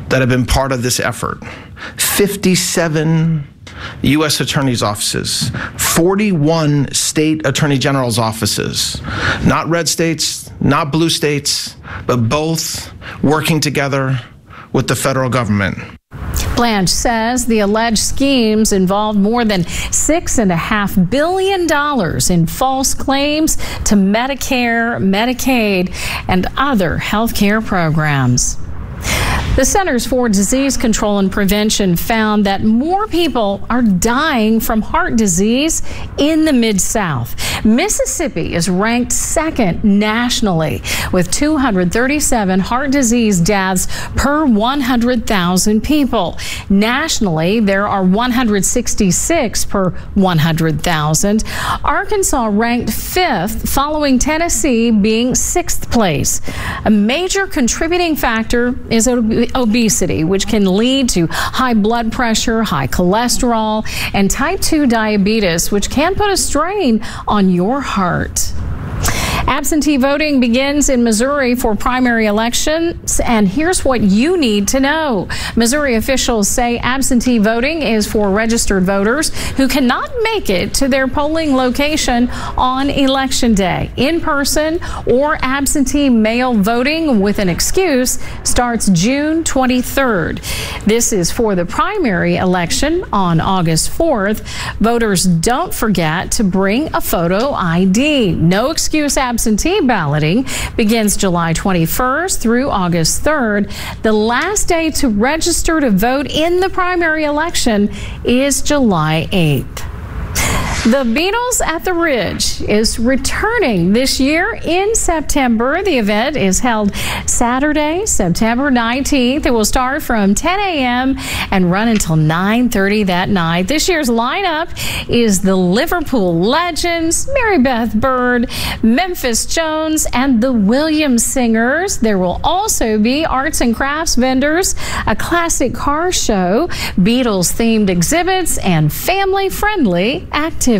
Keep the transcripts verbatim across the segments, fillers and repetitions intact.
that have been part of this effort. fifty-seven U S attorneys' offices, forty-one state attorney general's offices, not red states, not blue states, but both working together with the federal government. Blanche says the alleged schemes involved more than six and a half billion dollars in false claims to Medicare, Medicaid, and other health care programs. The Centers for Disease Control and Prevention found that more people are dying from heart disease in the Mid-South. Mississippi is ranked second nationally with two hundred thirty-seven heart disease deaths per one hundred thousand people. Nationally, there are one hundred sixty-six per one hundred thousand. Arkansas ranked fifth, following Tennessee being sixth place. A major contributing factor is obesity, which can lead to high blood pressure, high cholesterol, and type two diabetes, which can put a strain on your heart. Absentee voting begins in Missouri for primary elections, and here's what you need to know. Missouri officials say absentee voting is for registered voters who cannot make it to their polling location on Election Day. In-person or absentee mail voting with an excuse starts June twenty-third. This is for the primary election on August fourth. Voters don't forget to bring a photo I D. No excuse absentee Absentee balloting begins July twenty-first through August third. The last day to register to vote in the primary election is July eighth. The Beatles at the Ridge is returning this year in September. The event is held Saturday, September nineteenth. It will start from ten a m and run until nine thirty that night. This year's lineup is the Liverpool Legends, Mary Beth Bird, Memphis Jones, and the Williams Singers. There will also be arts and crafts vendors, a classic car show, Beatles-themed exhibits, and family-friendly activities.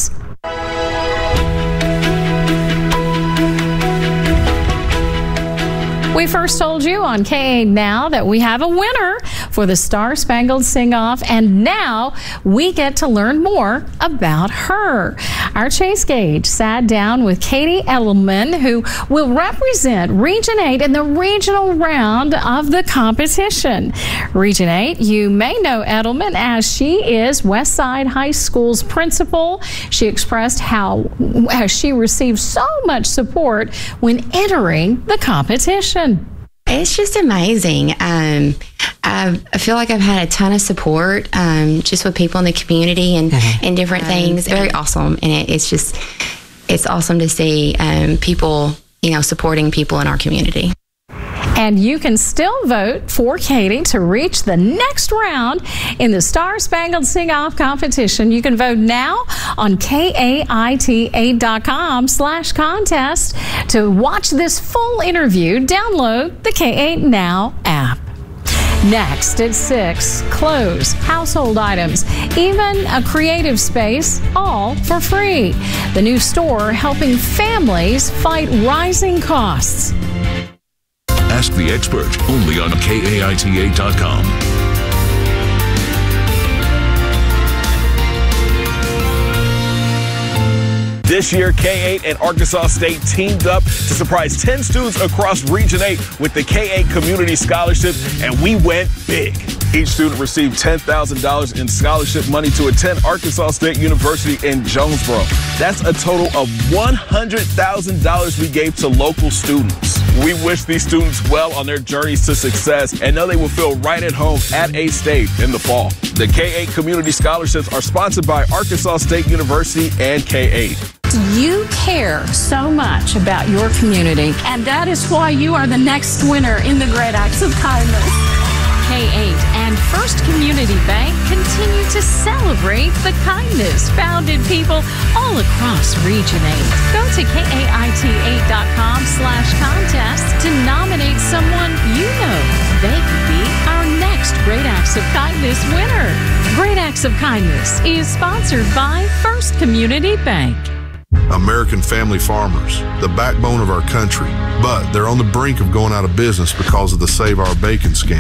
We first told you on K eight Now that we have a winner for the Star Spangled Sing-Off, and now we get to learn more about her. Our Chase Gage sat down with Katie Edelman, who will represent Region eight in the regional round of the competition. Region eight, you may know Edelman as she is Westside High School's principal. She expressed how, how she received so much support when entering the competition. It's just amazing. Um, I, I feel like I've had a ton of support um, just with people in the community and, mm-hmm. and different um, things. Very awesome. And it, it's just, it's awesome to see um, people, you know, supporting people in our community. And you can still vote for Katie to reach the next round in the Star Spangled Sing-Off competition. You can vote now on K A I T eight dot com slash contest. To watch this full interview, download the K eight Now app. Next at six, clothes, household items, even a creative space, all for free. The new store helping families fight rising costs. Ask the expert, only on K A I T eight dot com. This year, K eight and Arkansas State teamed up to surprise ten students across Region eight with the K eight Community Scholarship, and we went big. Each student received ten thousand dollars in scholarship money to attend Arkansas State University in Jonesboro. That's a total of one hundred thousand dollars we gave to local students. We wish these students well on their journeys to success and know they will feel right at home at A-State in the fall. The K eight Community Scholarships are sponsored by Arkansas State University and K eight. You care so much about your community, and that is why you are the next winner in the Great Acts of Kindness. K eight and First Community Bank continue to celebrate the kindness found in people all across Region eight. Go to K A I T eight dot com slash contest to nominate someone you know. They could be our next Great Acts of Kindness winner. Great Acts of Kindness is sponsored by First Community Bank. American family farmers, the backbone of our country, but they're on the brink of going out of business because of the Save Our Bacon scam.